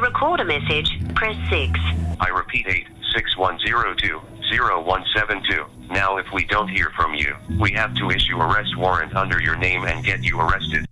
record a message, press 6. I repeat 861020172. Now if we don't hear from you, we have to issue arrest warrant under your name and get you arrested.